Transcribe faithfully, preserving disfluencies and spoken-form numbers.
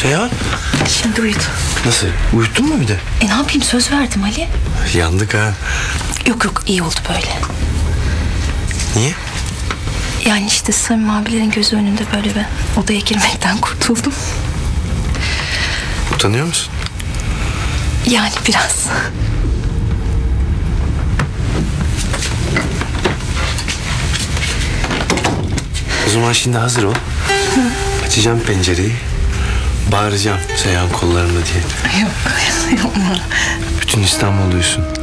Seyhan. Şimdi uyudu. Nasıl? Uyuttun mu bir de? E ne yapayım, söz verdim Ali. Yandık ha. Yok yok, iyi oldu böyle. Niye? Yani işte Samim abilerin gözü önünde böyle bir odaya girmekten kurtuldum. Utanıyor musun? Yani biraz. O zaman şimdi hazır ol. Hı. Açacağım pencereyi. Bağıracağım Seyhan kollarımda diye. Yok yapma. Bütün İstanbul duysun.